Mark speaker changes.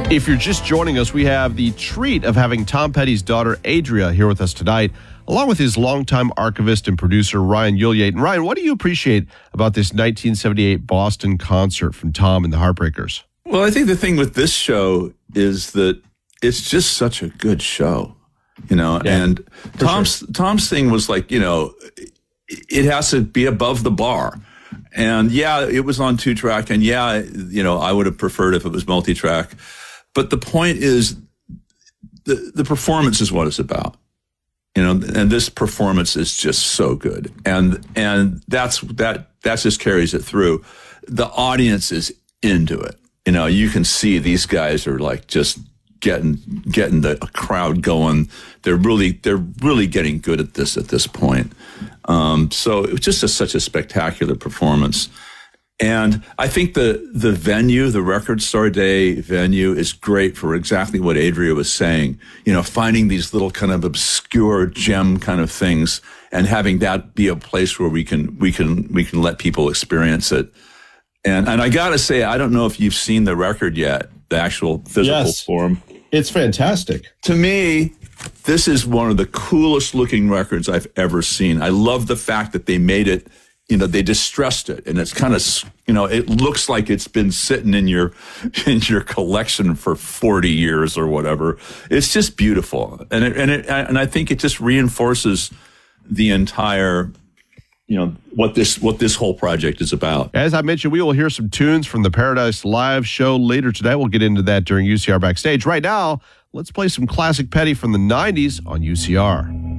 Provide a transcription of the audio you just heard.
Speaker 1: If you're just joining us, we have the treat of having Tom Petty's daughter, Adria, here with us tonight, along with his longtime archivist and producer, Ryan Ulyate. And Ryan, what do you appreciate about this 1978 Boston concert from Tom and the Heartbreakers?
Speaker 2: Well, I think the thing with this show is that it's just such a good show, and Tom's thing was like, it has to be above the bar. And yeah, it was on 2-track, and yeah, I would have preferred if it was multi-track. But the point is, the performance is what it's about, and this performance is just so good, and that just carries it through. The audience is into it. You can see these guys are like just getting the crowd going. They're really getting good at this point. So it was just such a spectacular performance. And I think the venue, the Record Store Day venue, is great for exactly what Adria was saying. Finding these little kind of obscure gem kind of things and having that be a place where we can let people experience it. And I gotta say, I don't know if you've seen the record yet, the actual physical form.
Speaker 3: It's fantastic.
Speaker 2: To me, this is one of the coolest looking records I've ever seen. I love the fact that they made it. They distressed it, and it's kind of, it looks like it's been sitting in your collection for 40 years or whatever. It's just beautiful, and I think it just reinforces the entire, what this whole project is about.
Speaker 1: As I mentioned, we will hear some tunes from the Paradise Live show later today. We'll get into that during UCR Backstage. Right now, let's play some classic Petty from the 90s on UCR.